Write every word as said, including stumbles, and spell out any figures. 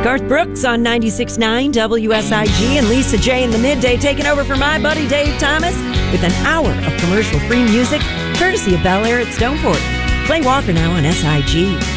Garth Brooks on ninety-six point nine W S I G and Lisa J in the midday taking over for my buddy Dave Thomas with an hour of commercial-free music courtesy of Bel Air at Stoneport. Play Walker now on S I G.